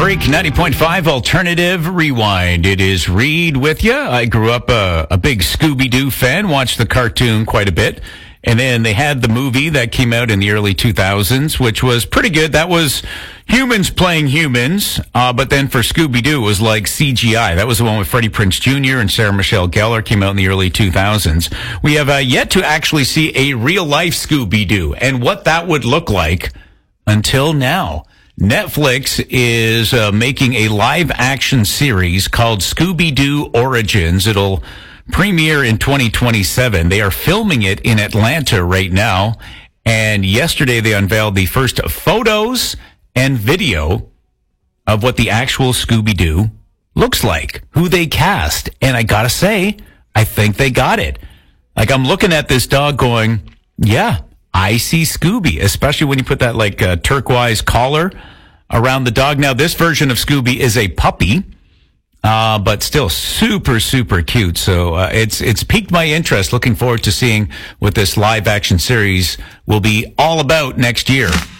Freak 90.5 Alternative Rewind. It is Reed with you. I grew up a big Scooby-Doo fan, watched the cartoon quite a bit. And then they had the movie that came out in the early 2000s, which was pretty good. That was humans playing humans. But then for Scooby-Doo, it was like CGI. That was the one with Freddie Prinze Jr. and Sarah Michelle Gellar, came out in the early 2000s. We have yet to actually see a real-life Scooby-Doo and what that would look like until now. Netflix is making a live-action series called Scooby-Doo Origins. It'll premiere in 2027. They are filming it in Atlanta right now. And yesterday they unveiled the first photos and video of what the actual Scooby-Doo looks like, who they cast. And I gotta say, I think they got it. Like, I'm looking at this dog going, yeah, I see Scooby, especially when you put that like turquoise collar around the dog. Now, this version of Scooby is a puppy. But still super, super cute. So, it's piqued my interest. Looking forward to seeing what this live action series will be all about next year.